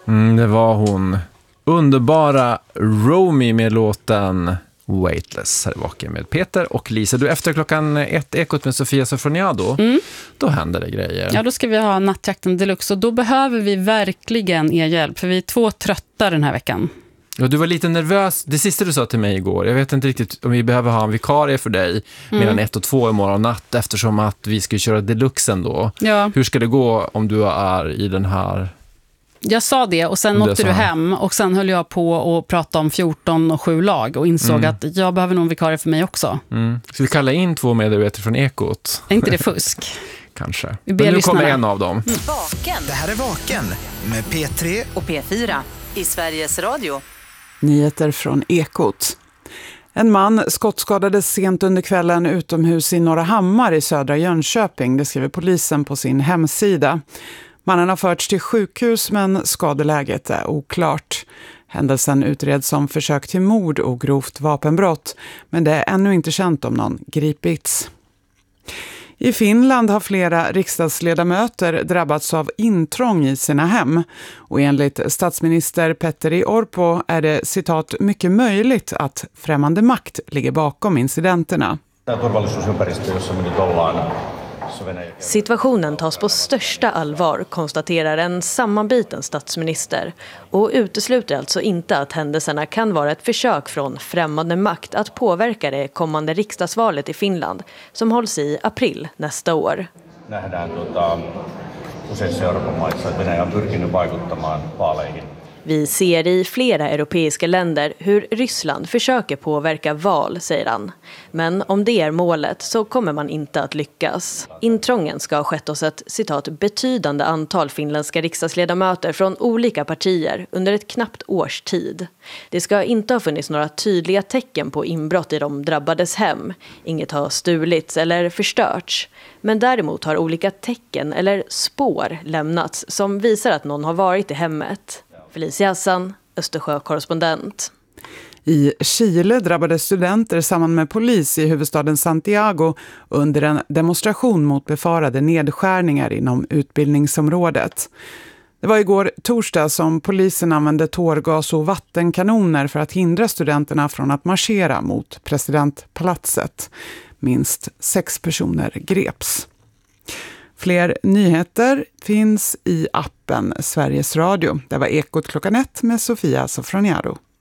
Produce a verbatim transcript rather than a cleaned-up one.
Mm, det var hon. Underbara Romy med låten Weightless. Här är Vaken med Peter och Lisa. Du, efter klockan ett Ekot med Sofia Sofroniado, mm. då händer det grejer. Ja, då ska vi ha Nattjakten Deluxe och då behöver vi verkligen er hjälp, för vi är två trötta den här veckan. Ja, du var lite nervös. Det sista du sa till mig igår, jag vet inte riktigt om vi behöver ha en vikarie för dig mm. mellan ett och två imorgon natt, eftersom att vi ska köra deluxen då. Ja. Hur ska det gå om du är i den här... Jag sa det och sen åkte du hem och sen höll jag på och prata om fjorton och sju lag och insåg mm. att jag behöver någon vikarie för mig också. Mm. Ska vi kalla in två medarbetare från Ekot? Är inte det fusk? Kanske. Men nu kommer en av dem. Mm. Vaken. Det här är Vaken med P tre och P fyra i Sveriges Radio. Nyheter från Ekot. En man skottskadades sent under kvällen utomhus i Norra Hammar i södra Jönköping. Det skriver polisen på sin hemsida. Mannen har förts till sjukhus men skadeläget är oklart. Händelsen utreds som försök till mord och grovt vapenbrott, men det är ännu inte känt om någon gripits. I Finland har flera riksdagsledamöter drabbats av intrång i sina hem. Och enligt statsminister Petteri Orpo är det, citat, mycket möjligt att främmande makt ligger bakom incidenterna. Situationen tas på största allvar, konstaterar en sammanbiten statsminister, och utesluter alltså inte att händelserna kan vara ett försök från främmande makt att påverka det kommande riksdagsvalet i Finland som hålls i april nästa år. Nähdään tuota useissa Euroopan maissa, että Venäjä on pyrkinyt vaikuttamaan vaaleihin. Vi ser i flera europeiska länder hur Ryssland försöker påverka val, säger han. Men om det är målet så kommer man inte att lyckas. Intrången ska ha skett hos ett, citat, betydande antal finländska riksdagsledamöter från olika partier under ett knappt års tid. Det ska inte ha funnits några tydliga tecken på inbrott i de drabbades hem. Inget har stulits eller förstörts. Men däremot har olika tecken eller spår lämnats som visar att någon har varit i hemmet. Felicia Hassan, Östersjö-korrespondent. I Chile drabbade studenter samman med polis i huvudstaden Santiago under en demonstration mot befarade nedskärningar inom utbildningsområdet. Det var igår torsdag som polisen använde tårgas och vattenkanoner för att hindra studenterna från att marschera mot presidentpalatset. Minst sex personer greps. Fler nyheter finns i appen Sveriges Radio. Det var Ekot klockan ett med Sofia Sofroniado.